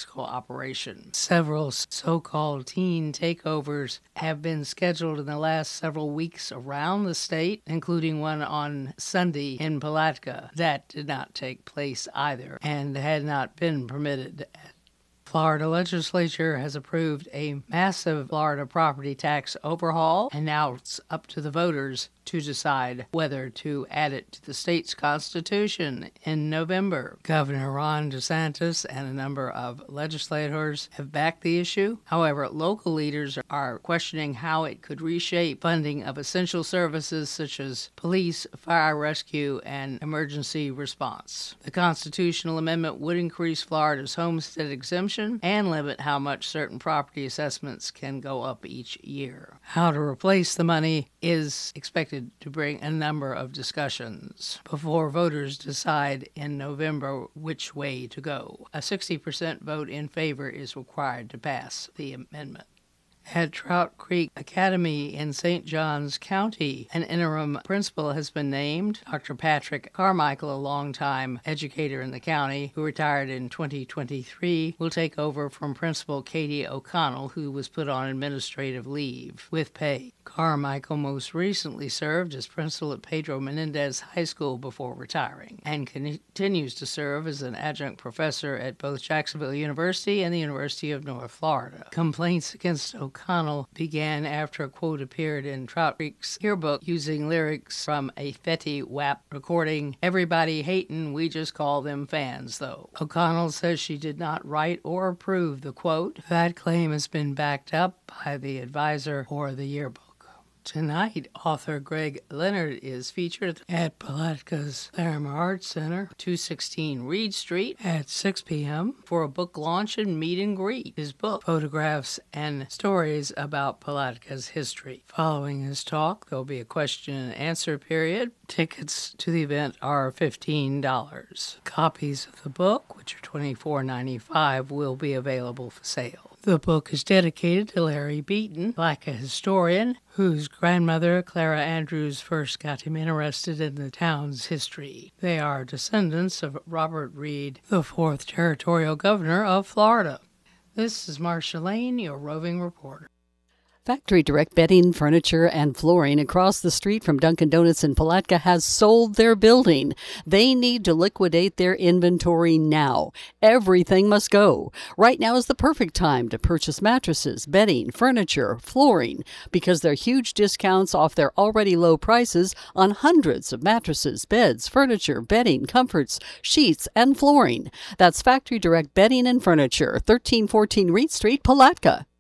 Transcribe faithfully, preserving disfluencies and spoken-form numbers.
tactical operation. Several so-called teen takeovers have been scheduled in the last several weeks around the state, including one on Sunday in Palatka. That did not take place either and had not been permitted. Florida legislature has approved a massive Florida property tax overhaul, and now it's up to the voters to decide whether to add it to the state's constitution in November. Governor Ron DeSantis and a number of legislators have backed the issue. However, local leaders are questioning how it could reshape funding of essential services such as police, fire rescue, and emergency response. The constitutional amendment would increase Florida's homestead exemption and limit how much certain property assessments can go up each year. How to replace the money is expected to bring a number of discussions before voters decide in November which way to go. A sixty percent vote in favor is required to pass the amendment. At Trout Creek Academy in Saint Johns County, an interim principal has been named. Doctor Patrick Carmichael, a longtime educator in the county who retired in twenty twenty-three, will take over from Principal Katie O'Connell, who was put on administrative leave with pay. Carmichael most recently served as principal at Pedro Menendez High School before retiring, and continues to serve as an adjunct professor at both Jacksonville University and the University of North Florida. Complaints against O'Connell began after a quote appeared in Trout Creek's yearbook using lyrics from a Fetty Wap recording, "Everybody hatin', we just call them fans," though. O'Connell says she did not write or approve the quote. That claim has been backed up by the advisor for the yearbook. Tonight, author Greg Leonard is featured at Palatka's Larimer Arts Center, two sixteen Reed Street, at six p.m. for a book launch and meet and greet. His book, photographs and stories about Palatka's history. Following his talk, there'll be a question and answer period. Tickets to the event are fifteen dollars. Copies of the book, which are twenty-four ninety-five, will be available for sale. The book is dedicated to Larry Beaton, Black historian, whose grandmother, Clara Andrews, first got him interested in the town's history. They are descendants of Robert Reed, the fourth territorial governor of Florida. This is Marcia Lane, your roving reporter. Factory Direct Bedding, Furniture, and Flooring across the street from Dunkin' Donuts in Palatka has sold their building. They need to liquidate their inventory now. Everything must go. Right now is the perfect time to purchase mattresses, bedding, furniture, flooring, because there are huge discounts off their already low prices on hundreds of mattresses, beds, furniture, bedding, comforts, sheets, and flooring. That's Factory Direct Bedding and Furniture, thirteen fourteen Reed Street, Palatka.